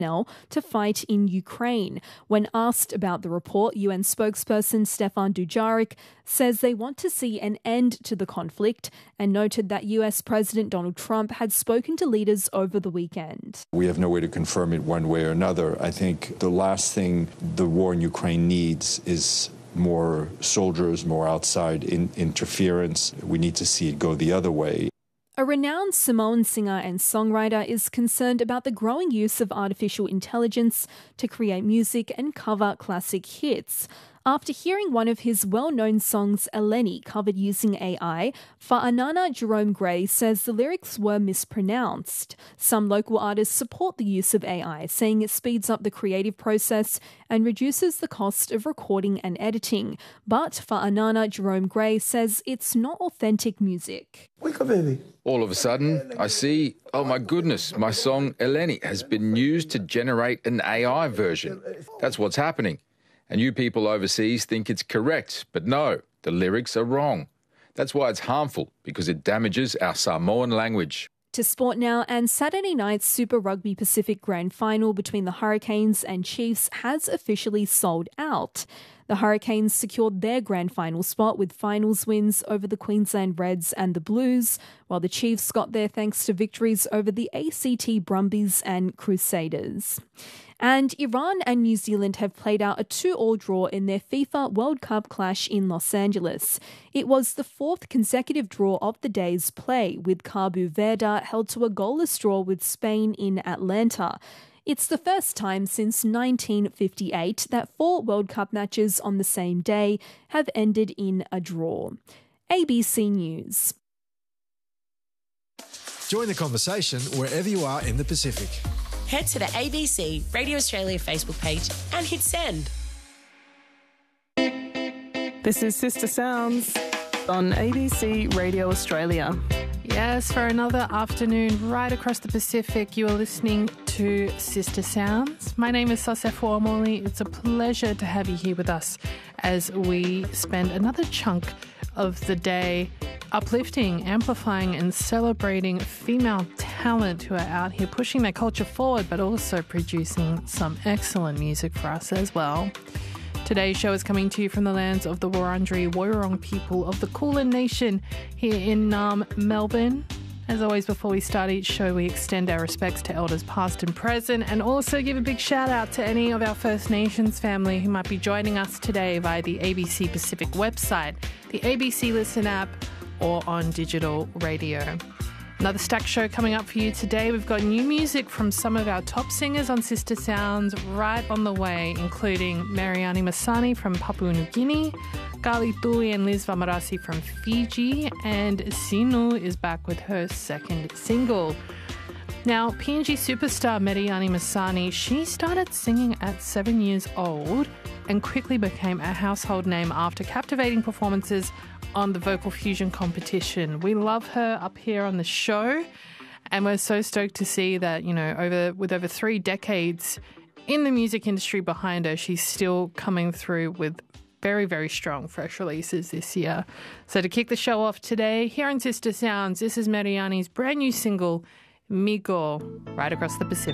to fight in Ukraine. When asked about the report, UN spokesperson Stefan Dujarric says they want to see an end to the conflict and noted that US President Donald Trump had spoken to leaders over the weekend. We have no way to confirm it one way or another. I think the last thing the war in Ukraine needs is more soldiers, more outside interference. We need to see it go the other way. A renowned Samoan singer and songwriter is concerned about the growing use of artificial intelligence to create music and cover classic hits. After hearing one of his well-known songs, Eleni, covered using AI, Fa'anana Jerome Gray says the lyrics were mispronounced. Some local artists support the use of AI, saying it speeds up the creative process and reduces the cost of recording and editing. But Fa'anana Jerome Gray says it's not authentic music. Wake up, baby. All of a sudden, I see, oh my goodness, my song Eleni has been used to generate an AI version. That's what's happening. And you people overseas think it's correct, but no, the lyrics are wrong. That's why it's harmful, because it damages our Samoan language. To sport now, and Saturday night's Super Rugby Pacific Grand Final between the Hurricanes and Chiefs has officially sold out. The Hurricanes secured their grand final spot with finals wins over the Queensland Reds and the Blues, while the Chiefs got there thanks to victories over the ACT Brumbies and Crusaders. And Iran and New Zealand have played out a 2-2 draw in their FIFA World Cup clash in Los Angeles. It was the fourth consecutive draw of the day's play, with Cabo Verde held to a goalless draw with Spain in Atlanta. It's the first time since 1958 that 4 World Cup matches on the same day have ended in a draw. ABC News. Join the conversation wherever you are in the Pacific. Head to the ABC Radio Australia Facebook page and hit send. This is Sister Sounds on ABC Radio Australia. Yes, for another afternoon right across the Pacific, you are listening to Sister Sounds. My name is Sasefo Amoli. It's a pleasure to have you here with us as we spend another chunk of the day uplifting, amplifying and celebrating female talent who are out here pushing their culture forward, but also producing some excellent music for us as well. Today's show is coming to you from the lands of the Wurundjeri Woiwurrung people of the Kulin Nation here in Melbourne. As always, before we start each show, we extend our respects to elders past and present, and also give a big shout out to any of our First Nations family who might be joining us today via the ABC Pacific website, the ABC Listen app, or on digital radio. Another stacked show coming up for you today. We've got new music from some of our top singers on Sister Sounds right on the way, including Mariani Masani from Papua New Guinea, Gali Tui and Liz Vamarasi from Fiji, and Sinu is back with her second single. Now, PNG superstar Mariani Masani, she started singing at 7 years old and quickly became a household name after captivating performances on the Vocal Fusion competition. We love her up here on the show, and we're so stoked to see that, you know, with over 3 decades in the music industry behind her, she's still coming through with very, very strong fresh releases this year. So to kick the show off today, here on Sister Sounds, this is Mariani's brand new single, Migo, right across the Pacific.